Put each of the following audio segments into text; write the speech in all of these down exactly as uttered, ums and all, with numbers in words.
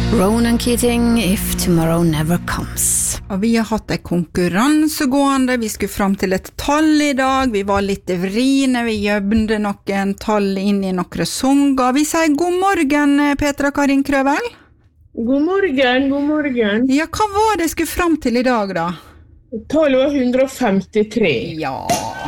Ronan Keating, If Tomorrow Never Comes. Og vi har hatt en konkurranse gående, vi skulle fram til et tall I dag, vi var litt vrine, vi gjøbnde noen tall inn I noen sanger. Vi sier god morgen, Petra Karin Krøvel. God morgen, god morgen. Ja, hva var det skulle fram til I dag da? Tallet var hundre femtitre. Ja.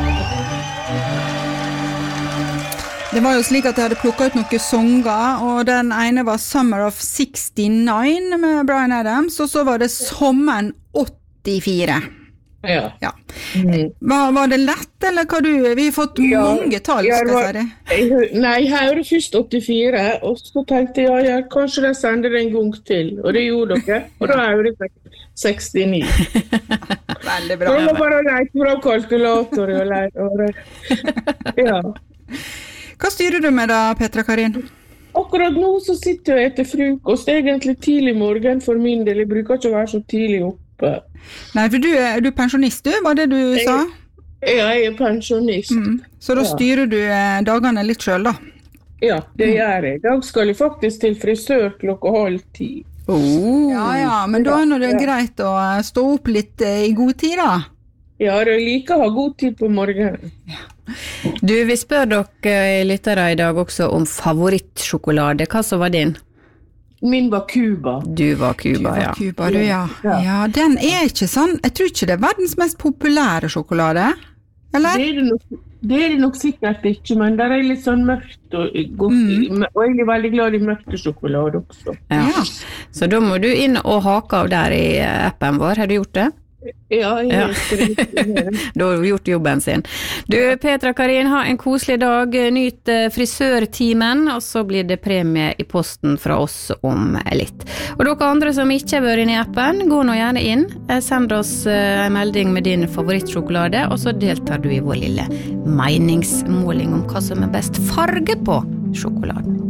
Det var jo slik at jeg hadde plukket ut noen sanger, og den ene var Summer of sixty-nine med Bryan Adams, og så var det Sommeren åttifire. Ja. Ja. Mm. Var, var det lett, eller hva du... Vi har fått ja, mange tall, skal jeg si det. Jeg, nei, jeg hørte først åttifire, og så tenkte jeg, ja, kanskje de sender det en gang til, og det gjorde dere, og da hørte jeg sekstini. Veldig bra. Det var bare å leke fra kalkulator og leke. Ja. Hva styrer du med da, Petra Karin? Akkurat nå så sitter jeg etter frokost, egentlig tidlig morgen for min del. Jeg bruker ikke å være så tidlig oppe. Nei, for du er, er du pensjonist, du? Var det du jeg, sa? Ja, jeg er pensjonist. Mm. Så da styrer du dagene litt selv, da? Ja, det mm. gjør jeg. I dag skal jeg faktisk til frisør klokka halv ti. Oh. Ja, ja, men da er det ja. greit å stå opp litt I god tid, da? Ja, jeg liker å ha god tid på morgenen. Ja. Du, vi spør dere lyttere I dag også om favorittsjokolade. Hva så var din? Min var Cuba. Du var Cuba, ja. Du var Cuba, du, ja. ja. Ja, den er ikke sånn, jeg tror ikke det er verdens mest populære sjokolade, eller? Det er det nok, det er det nok sikkert ikke, men der er litt sånn mørkt og godt, mm. og jeg er veldig glad I mørkte sjokolade også. Ja. ja, så da må du inn og hake av der I appen vår, har du gjort det? Ja, jeg ja. Da har du gjort jobben sin. Du, Petra Karin, ha en koselig dag, nyt frisørtimen, og så blir det premie I posten fra oss om litt. Og dere andre som ikke har vært inne I appen, gå nå gjerne inn, send oss en melding med din favorittsjokolade, og så deltar du I vår lille meningsmåling om hva som er best farge på sjokoladen.